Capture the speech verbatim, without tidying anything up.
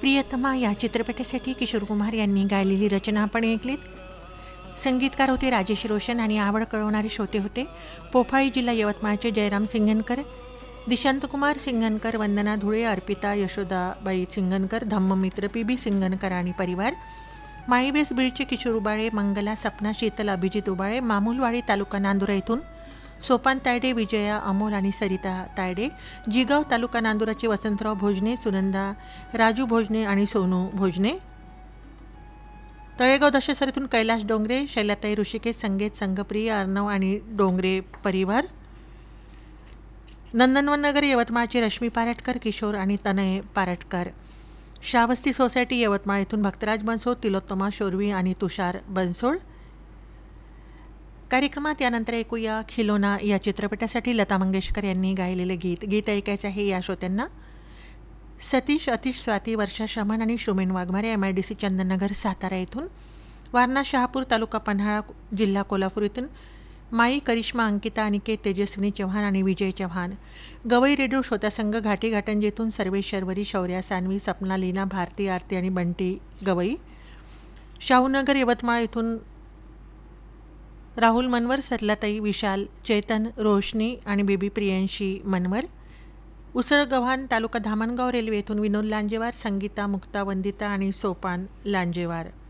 प्रियतमा या चित्रपटासाठी किशोर कुमार यांनी गायलेली रचना आपण ऐकलीत. संगीतकार होते राजेश रोशन आणि आवड कळवणारे श्रोते होते पोफाळी जिल्हा यवतमाळचे जयराम सिंगनकर, दिशांतकुमार सिंगनकर, वंदना धुळे, अर्पिता यशोदाबाई सिंगनकर, धम्ममित्र पी बी सिंगनकर आणि परिवार, माळीबेस बीडचे किशोर उबाळे, मंगला, सपना, शीतल, अभिजित उबाळे, मामुलवाडी तालुका नांदुरा येथून सोपान तायडे, विजया, अमोल आणि सरिता तायडे, जिगाव तालुका नांदुराचे वसंतराव भोजने, सुनंदा, राजू भोजने आणि सोनू भोजने, तळेगाव दशसरीतून कैलाश डोंगरे, शैलाताई ऋषिकेश, संगीत संघप्रिय, अर्णव आणि डोंगरे परिवार, नंदनवन नगर यवतमाळचे रश्मी पारटकर, किशोर आणि तनय पारटकर, श्रावस्ती सोसायटी यवतमाळ येथून भक्तराज बनसोड, तिलोत्तमा शोरवी आणि तुषार बनसोड. कार्यक्रमात यानंतर ऐकूया खिलोना या चित्रपटासाठी लता मंगेशकर यांनी गायलेले गीत. गीत ऐकायचं आहे या श्रोत्यांना सतीश, अतिश, स्वाती, वर्षा, शमन आणि श्रुमेन Waghmare, M I D C Chandannagar Satara येथून, वारणा, शहापूर तालुका पन्हाळा जिल्हा कोल्हापूर येथून माई, करिश्मा, अंकिता, अनिकेत, तेजस्विनी चव्हाण आणि विजय चव्हाण, गवई रेडिओ श्रोतासंघ घाटी घाटंजेतून सर्वेश शर्वरी, शौर्या, सानवी, सपना, लीना, भारती, आरती आणि बंटी गवई, शाहूनगर यवतमाळ येथून राहुल मनवर, सरलाताई, विशाल, चेतन, रोशनी आणि बेबी प्रियांशी मनवर, उसळगव्हाण तालुका धामणगाव रेल्वे येथून विनोद लांजेवार, संगीता, मुक्ता, वंदिता आणि सोपान लांजेवार.